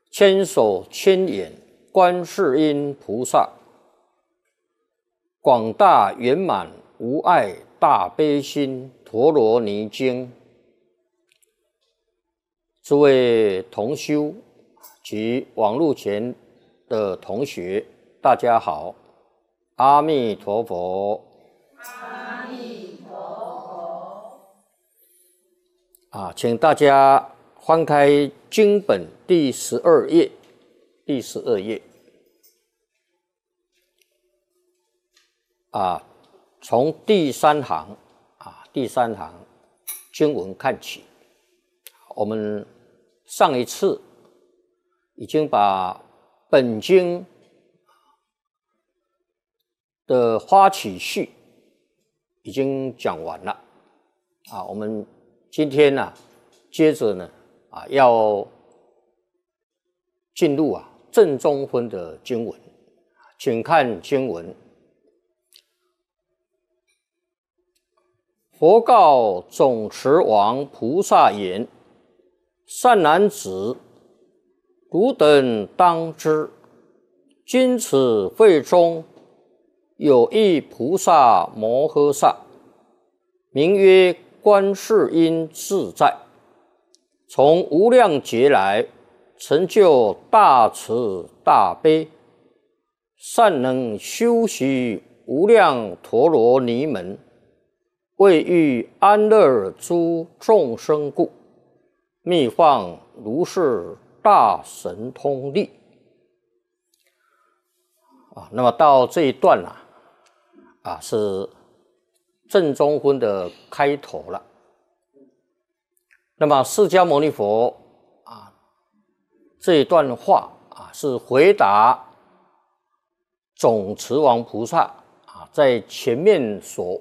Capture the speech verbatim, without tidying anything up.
千手千眼观世音菩萨，广大圆满无碍大悲心陀罗尼经。诸位同修及网络前的同学，大家好，阿弥陀佛。 阿弥陀佛。 啊，请大家翻开经本第十二页，第十二页。啊，从第三行啊，第三行经文看起。我们上一次已经把本经的发起序已经讲完了啊，我们今天呢、啊，接着呢啊，要进入啊正中分的经文，请看经文。佛告总持王菩萨言：善男子，汝等当知，今此会中有一菩萨摩诃萨，名曰观世音自在，从无量劫来成就大慈大悲，善能修习无量陀罗尼门，为欲安乐诸众生故，密放如是大神通力。啊，那么到这一段啊，啊是正中分的开头了。那么释迦牟尼佛啊这一段话啊是回答总持王菩萨啊在前面所